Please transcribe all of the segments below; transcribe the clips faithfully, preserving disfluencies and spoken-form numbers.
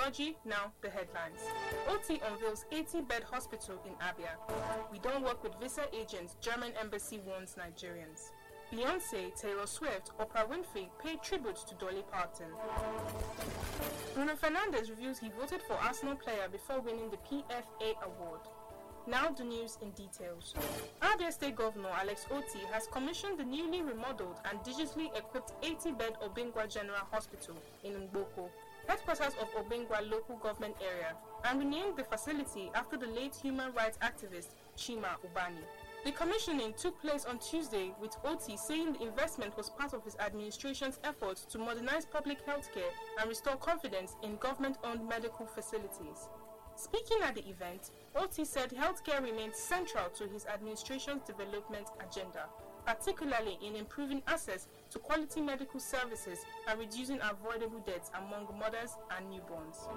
Ugoji. Now the headlines. O T unveils eighty-bed hospital in Abia. We don't work with visa agents, German embassy warns Nigerians. Beyonce, Taylor Swift, Oprah Winfrey pay tribute to Dolly Parton. Bruno Fernandes reveals he voted for Arsenal player before winning the P F A award. Now the news in details. Abia State Governor Alex Otti has commissioned the newly remodeled and digitally equipped eighty-bed Obingwa General Hospital in Mboko, headquarters of Obingwa local government area, and renamed the facility after the late human rights activist Chima Ubani. The commissioning took place on Tuesday, with Otti saying the investment was part of his administration's efforts to modernize public healthcare and restore confidence in government-owned medical facilities. Speaking at the event, Otti said healthcare remains central to his administration's development agenda, particularly in improving access to quality medical services and reducing avoidable deaths among mothers and newborns.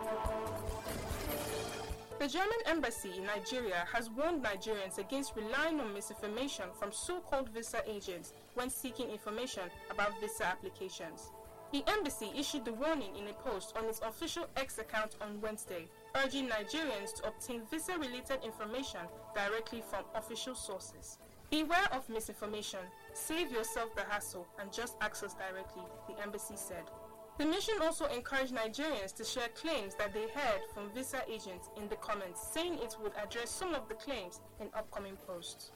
The German embassy in Nigeria has warned Nigerians against relying on misinformation from so-called visa agents when seeking information about visa applications. The embassy issued the warning in a post on its official X account on Wednesday, urging Nigerians to obtain visa-related information directly from official sources. Beware of misinformation, save yourself the hassle, and just access directly, the embassy said. The mission also encouraged Nigerians to share claims that they heard from visa agents in the comments, saying it would address some of the claims in upcoming posts.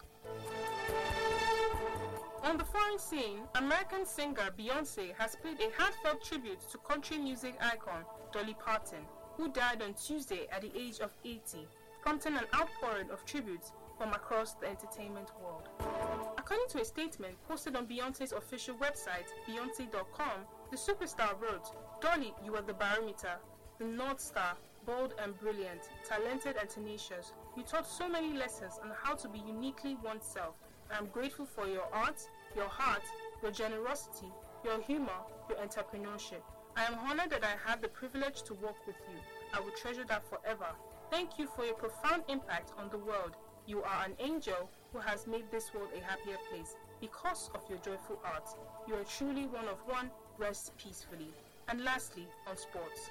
On the foreign scene, American singer Beyonce has paid a heartfelt tribute to country music icon Dolly Parton, who died on Tuesday at the age of eighty, prompting an outpouring of tributes from across the entertainment world. According to a statement posted on Beyonce's official website, Beyonce dot com, the superstar wrote, "Dolly, you are the barometer, the North Star, bold and brilliant, talented and tenacious. You taught so many lessons on how to be uniquely oneself. I am grateful for your art, your heart, your generosity, your humor, your entrepreneurship. I am honored that I had the privilege to work with you. I will treasure that forever. Thank you for your profound impact on the world. You are an angel who has made this world a happier place because of your joyful art. You are truly one of one. Rest peacefully." And lastly, on sports.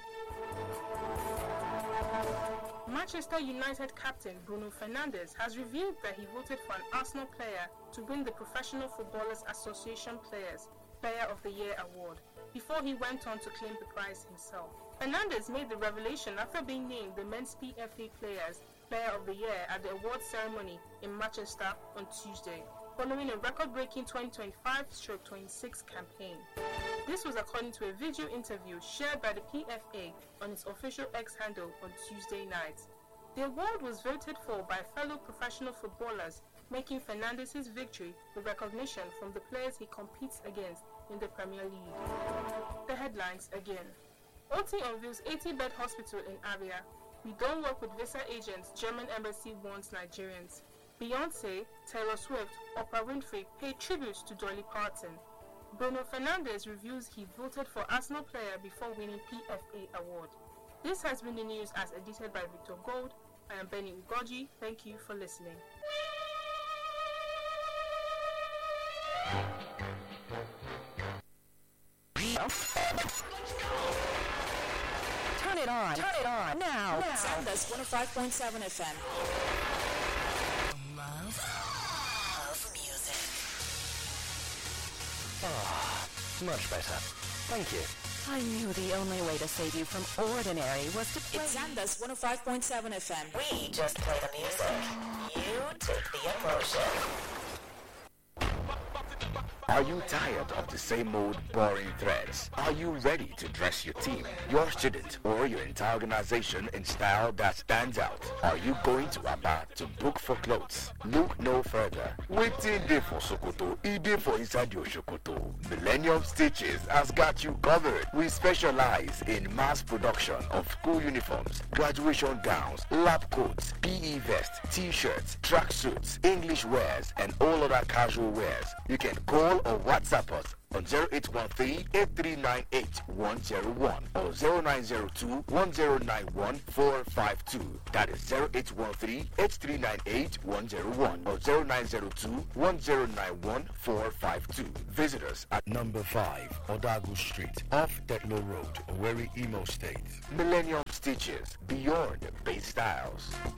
Manchester United captain Bruno Fernandes has revealed that he voted for an Arsenal player to win the Professional Footballers Association Players Player of the Year award, before he went on to claim the prize himself. Fernandes made the revelation after being named the Men's P F A Players Player of the Year at the award ceremony in Manchester on Tuesday, following a record-breaking twenty twenty-five twenty-six campaign. This was according to a video interview shared by the P F A on its official X handle on Tuesday night. The award was voted for by fellow professional footballers, making Fernandes' victory the recognition from the players he competes against in the Premier League. The headlines again. O T unveils eighty-bed hospital in Abia. We don't work with visa agents, German embassy warns Nigerians. Beyonce, Taylor Swift, Oprah Winfrey pay tribute to Dolly Parton. Bruno Fernandes reveals he voted for Arsenal player before winning P F A award. This has been the news as edited by Victor Gold. I am Benny Ugoji. Thank you for listening. Turn it on. Turn it on. Now. now. Sandus one oh five point seven F M. Love. Love music. Ah, much better. Thank you. I knew the only way to save you from ordinary was to play. It's Sandus one oh five point seven F M. We just play the music. You take the emotion. Are you tired of the same old boring threads? Are you ready to dress your team, your student, or your entire organization in style that stands out? Are you going to Aba to book for clothes? Look no further. Waiting day for Sokoto, E-day for inside your Sokoto. Millennium Stitches has got you covered. We specialize in mass production of school uniforms, graduation gowns, lab coats, P E vests, t-shirts, tracksuits, English wears, and all other casual wears. You can call or WhatsApp us on zero eight one three, eight three nine eight, one zero one or zero nine zero two, one zero nine one, four five two. That is zero eight one three, eight three nine eight, one zero one or zero nine zero two, one zero nine one, four five two. Visit us at Number five, Odagu Street, off Detlo Road, Owerri, Imo State. Millennium stitches beyond base styles.